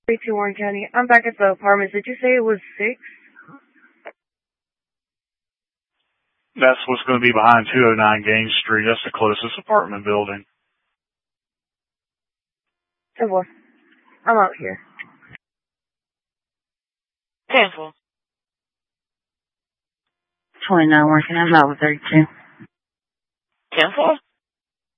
to Warren County. I'm back at the apartments. Did you say it was 6? That's what's going to be behind 209 Gaines Street. That's the closest apartment building. Oh, boy. I'm out here. 10-4. 29 working. I'm out with 32. 10-4.